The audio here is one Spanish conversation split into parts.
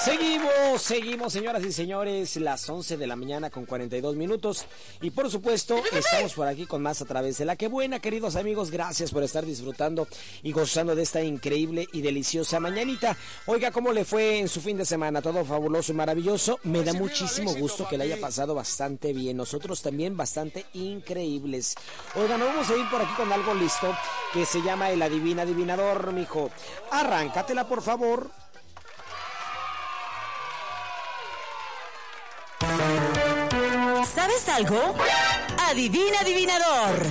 Seguimos, señoras y señores, las 11 de la mañana con 42 minutos. Y por supuesto, estamos por aquí con más a través de La Que Buena, queridos amigos. Gracias por estar disfrutando y gozando de esta increíble y deliciosa mañanita. Oiga, ¿cómo le fue en su fin de semana? Todo fabuloso y maravilloso. Me da muchísimo gusto que le haya pasado bastante bien. Nosotros también bastante increíbles. Oiga, nos vamos a ir por aquí con algo listo que se llama el Adivina Adivinador, mijo. Arráncatela, por favor. ¿Sabes algo? Adivina adivinador.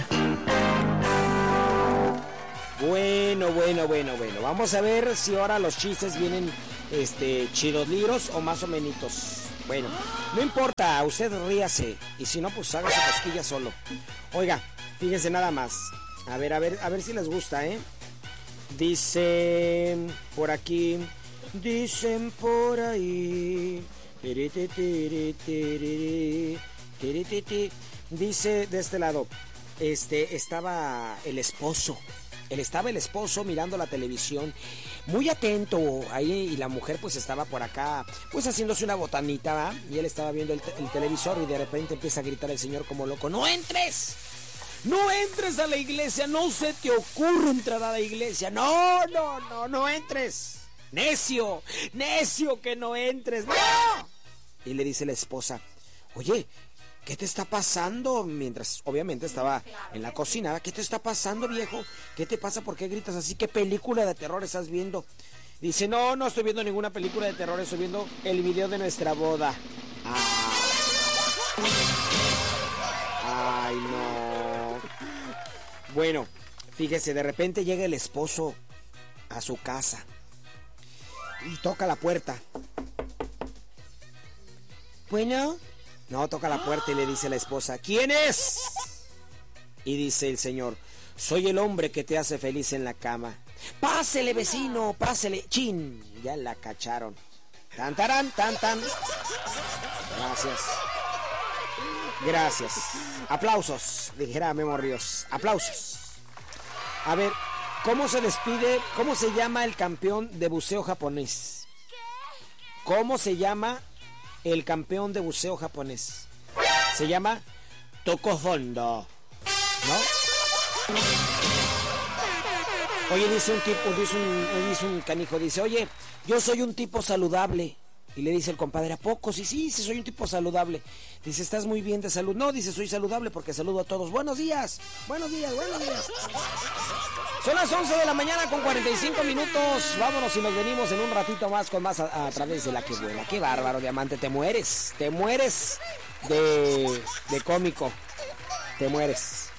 Bueno. Vamos a ver si ahora los chistes vienen chidos liros o más o menitos. Bueno, no importa, usted ríase. Y si no, pues hágase cosquilla solo. Oiga, fíjense nada más. A ver si les gusta, ¿eh? Dicen por aquí. Dicen por ahí. Dice de este lado, estaba el esposo mirando la televisión, muy atento ahí, y la mujer pues estaba por acá, pues haciéndose una botanita, ¿va? Y él estaba viendo el televisor y de repente empieza a gritar el señor como loco: ¡No entres! ¡No entres a la iglesia! ¡No se te ocurre entrar a la iglesia! ¡No entres! ¡Necio que no entres! ¡No! Y le dice la esposa: oye, ¿qué te está pasando? Mientras obviamente estaba en la cocina. ¿Qué te está pasando, viejo? ¿Qué te pasa? ¿Por qué gritas así? ¿Qué película de terror estás viendo? Dice: no estoy viendo ninguna película de terror, estoy viendo el video de nuestra boda. Ay, no. Bueno, fíjese, de repente llega el esposo a su casa y toca la puerta. Bueno. No, toca la puerta y le dice la esposa: ¿quién es? Y dice el señor: soy el hombre que te hace feliz en la cama. Pásele, vecino, pásele. Chin, ya la cacharon. Tan, tarán, tan, tan. Gracias. Aplausos, dijera Memo Ríos. Aplausos. A ver, ¿cómo se despide? ¿Cómo se llama el campeón de buceo japonés? ¿Cómo se llama el campeón de buceo japonés? Se llama Toko Fondo, ¿no? Oye, dice un canijo, dice: oye, yo soy un tipo saludable. Y le dice el compadre: ¿a poco? Sí, soy un tipo saludable. Dice: ¿estás muy bien de salud? No, dice: soy saludable porque saludo a todos. Buenos días. Son las 11 de la mañana con 45 minutos. Vámonos y nos venimos en un ratito más con más a través de La Que Buena. Qué bárbaro, Diamante. Te mueres de cómico. Te mueres.